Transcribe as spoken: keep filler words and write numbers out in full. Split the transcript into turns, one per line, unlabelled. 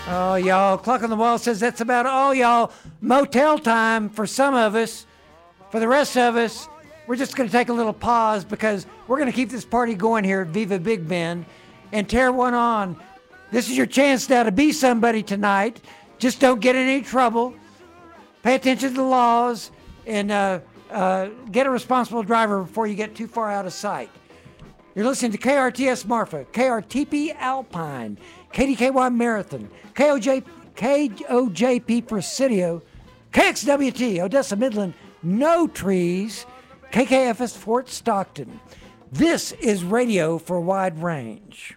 Oh, y'all, Clock on the Wall says that's about all, y'all. Motel time for some of us. For the rest of us, we're just going to take a little pause because we're going to keep this party going here at Viva Big Bend and tear one on. This is your chance now to be somebody tonight. Just don't get in any trouble. Pay attention to the laws and uh, uh, get a responsible driver before you get too far out of sight. You're listening to K R T S Marfa, K R T P Alpine, K D K Y Marathon, K O J, K O J P Presidio, K X W T Odessa Midland, No Trees, K K F S Fort Stockton. This is radio for wide range.